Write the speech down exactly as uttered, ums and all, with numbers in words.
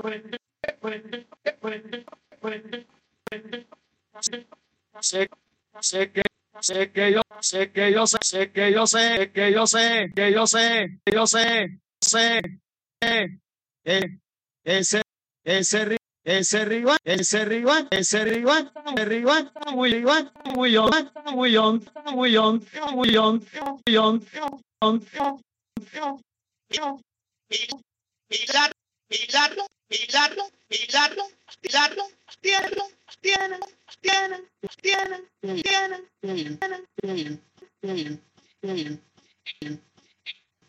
sé, sé que, sé que yo, sé que yo sé, sé que yo sé, que yo sé, que yo sé, que yo sé, sé, eh, eh, ese, ese, ri- ese rival, ese rival, ese rival, ese rival, muy igual, muy on, muy on, muy on, muy on, muy on, on, Pilar, Pilar, Pilar, Pilar, Pilar, tiene, tiene, tiene, tiene, tiene, tiene, tiene, tiene, tiene.